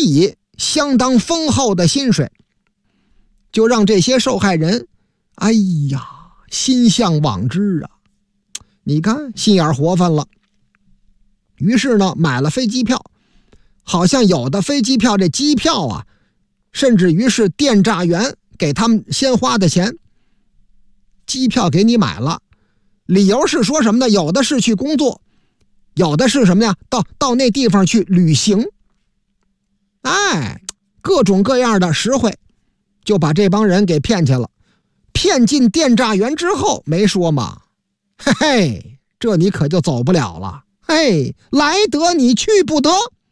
以相当丰厚的薪水，就让这些受害人哎呀心向往之啊。你看心眼活泛了，于是呢买了飞机票，好像有的飞机票这机票啊，甚至于是电诈员给他们先花的钱，机票给你买了，理由是说什么呢？有的是去工作，有的是什么呀？到那地方去旅行，哎，各种各样的实惠，就把这帮人给骗去了。骗进电诈园之后，没说嘛，嘿嘿，这你可就走不了了，嘿，来得你去不得。